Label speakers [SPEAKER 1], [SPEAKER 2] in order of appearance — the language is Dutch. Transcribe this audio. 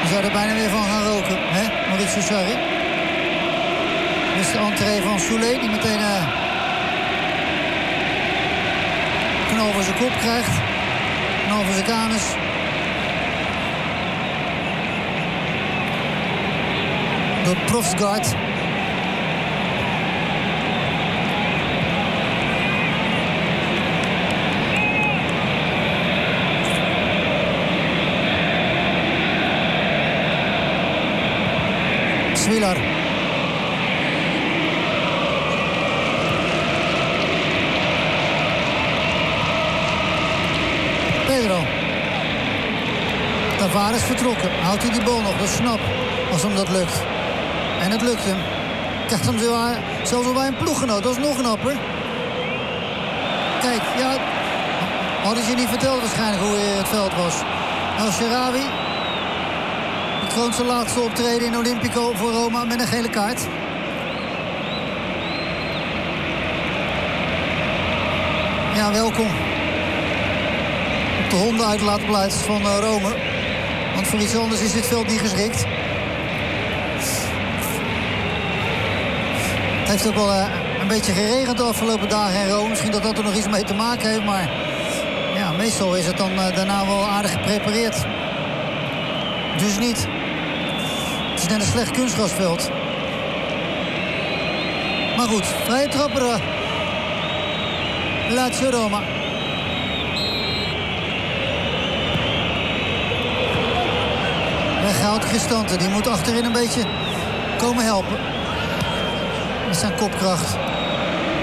[SPEAKER 1] Je zou er bijna weer van gaan roken, hè, Maurizio Sarri. Dit is de entree van Soulé, die meteen knal voor zijn kop krijgt. Knal voor zijn kanus. Door Profsgaard. Swilar. Pedro. Tavares vertrokken. Houdt hij die bal nog? Dat is knap. Als hem dat lukt. En het lukt hem. Krijgt hem zelfs al bij een ploeggenoot. Dat is nog knapper. Kijk, ja. Hadden ze je niet verteld waarschijnlijk hoe het veld was. El Shaarawy. Het kroont zijn laatste optreden in Olympico voor Roma met een gele kaart. Ja, welkom. Op de honden uitlaatplaats van Rome. Want voor iets anders is dit veld niet geschikt. Het heeft ook wel een beetje geregend de afgelopen dagen in Rome. Misschien dat dat er nog iets mee te maken heeft. Maar ja, meestal is het dan daarna wel aardig geprepareerd. Dus niet. Het is net een slecht kunstgrasveld. Maar goed, vrije trapper. Lazio Roma. Weggehaald Cristante. Die moet achterin een beetje komen helpen. Met zijn kopkracht.